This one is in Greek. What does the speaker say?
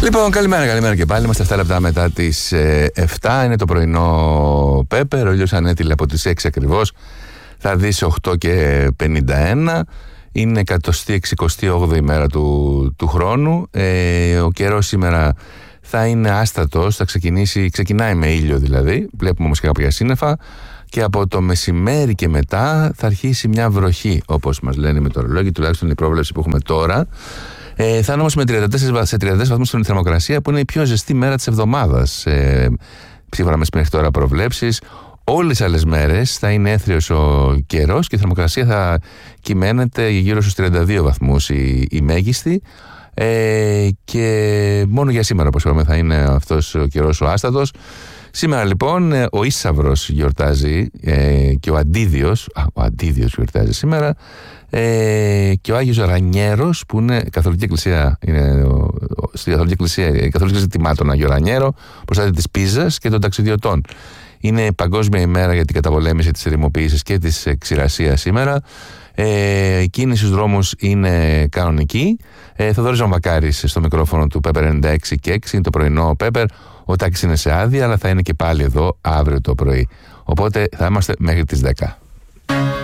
Λοιπόν, καλημέρα και πάλι. Είμαστε 7 λεπτά μετά τις 7. Είναι το πρωινό Πέπερ. Ο ήλιος ανέτειλε από τις 6 ακριβώς. Θα δει σε 8 και 51. Είναι 168η ημέρα του χρόνου. Ο καιρός σήμερα θα είναι άστατος. Ξεκινάει με ήλιο δηλαδή. Βλέπουμε όμως και κάποια σύννεφα. Και από το μεσημέρι και μετά θα αρχίσει μια βροχή, όπως μας λένε οι μετεωρολόγοι, τουλάχιστον η πρόβλεψη που έχουμε τώρα. Θα είναι όμως σε 34 βαθμούς στην θερμοκρασία, που είναι η πιο ζεστή μέρα της εβδομάδας, σύμφωνα με τις μέχρι τώρα προβλέψεις. Όλες τις άλλες μέρες θα είναι έθριος ο καιρός και η θερμοκρασία θα κυμαίνεται γύρω στους 32 βαθμούς η μέγιστη. Και μόνο για σήμερα, όπως είπαμε, θα είναι αυτός ο καιρός ο άστατος. Σήμερα λοιπόν ο Ίσαυρος γιορτάζει και ο Αντίδιος γιορτάζει σήμερα, και ο Άγιος Ρανιέρος, που είναι Καθολική Εκκλησία, στη Καθολική Εκκλησία, η Καθολική Εκκλησία τιμά τον Άγιο Ρανιέρο, προστάτη της Πίζας και των ταξιδιωτών. Είναι η Παγκόσμια ημέρα για την καταπολέμηση της ερημοποίησης και της ξηρασίας σήμερα. Η κίνηση στους δρόμους είναι κανονική. Θοδωρής Βαμβακάρης στο μικρόφωνο του Πέπερ 96 και 6. Είναι το πρωινό Πέπερ. Ο Τάκης είναι σε άδεια, αλλά θα είναι και πάλι εδώ αύριο το πρωί. Οπότε θα είμαστε μέχρι τις 10.